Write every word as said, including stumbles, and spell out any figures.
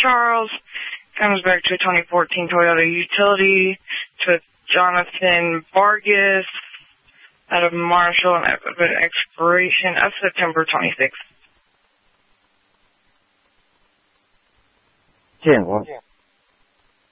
Charles. Comes back to a twenty fourteen Toyota Utility to Jonathan Vargas out of Marshall, and of an expiration of September twenty-sixth. ten one.